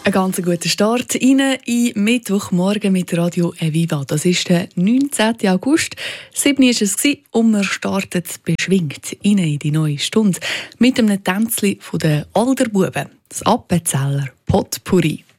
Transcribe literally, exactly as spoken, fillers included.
Ein ganz guter Start rein in Mittwochmorgen mit Radio Eviva. Das ist der neunzehnten August. sieben Uhr war es und wir starten beschwingt rein in die neue Stunde mit einem Tänzchen von den Alderbuben, das Appenzeller Potpourri.